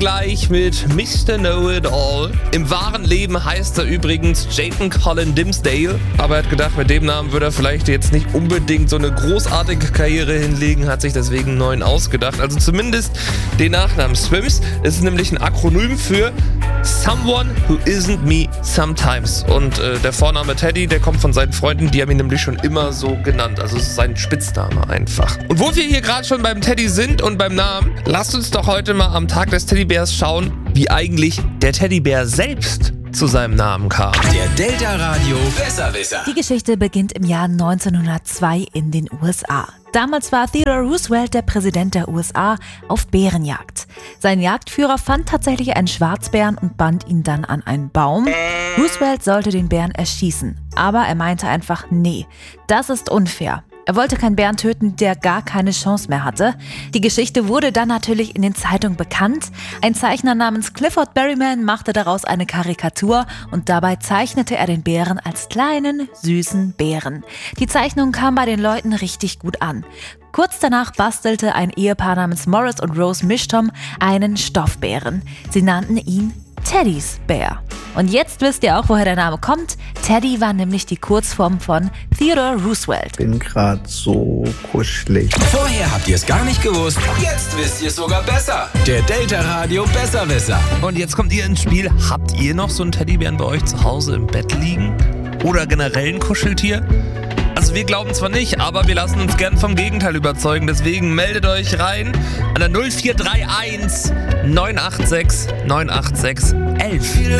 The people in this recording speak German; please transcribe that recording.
gleich mit Mr. Know-It-All. Im wahren Leben heißt er übrigens Jayden Colin Dimsdale, aber er hat gedacht, mit dem Namen würde er vielleicht jetzt nicht unbedingt so eine großartige Karriere hinlegen, hat sich deswegen einen neuen ausgedacht. Also zumindest den Nachnamen Swims. Es ist nämlich ein Akronym für Someone Who Isn't Me Sometimes. Und der Vorname Teddy, der kommt von seinen Freunden, die haben ihn nämlich schon immer so genannt. Also es ist sein Spitzname einfach. Und wo wir hier gerade schon beim Teddy sind und beim Namen, lasst uns doch heute mal am Tag des Teddybärs schauen, wie eigentlich der Teddybär selbst zu seinem Namen kam. Der Delta Radio Besserwisser. Die Geschichte beginnt im Jahr 1902 in den USA. Damals war Theodore Roosevelt der Präsident der USA auf Bärenjagd. Sein Jagdführer fand tatsächlich einen Schwarzbären und band ihn dann an einen Baum. Roosevelt sollte den Bären erschießen, aber er meinte einfach, nee, das ist unfair. Er wollte keinen Bären töten, der gar keine Chance mehr hatte. Die Geschichte wurde dann natürlich in den Zeitungen bekannt. Ein Zeichner namens Clifford Berryman machte daraus eine Karikatur und dabei zeichnete er den Bären als kleinen, süßen Bären. Die Zeichnung kam bei den Leuten richtig gut an. Kurz danach bastelte ein Ehepaar namens Morris und Rose Mishtom einen Stoffbären. Sie nannten ihn Teddys Bär. Und jetzt wisst ihr auch, woher der Name kommt. Teddy war nämlich die Kurzform von Theodore Roosevelt. Bin grad so kuschelig. Vorher habt ihr es gar nicht gewusst. Jetzt wisst ihr es sogar besser. Der Delta Radio Besserwisser. Und jetzt kommt ihr ins Spiel. Habt ihr noch so einen Teddybären bei euch zu Hause im Bett liegen? Oder generell ein Kuscheltier? Also wir glauben zwar nicht, aber wir lassen uns gern vom Gegenteil überzeugen. Deswegen meldet euch rein an der 0431 986 986 11.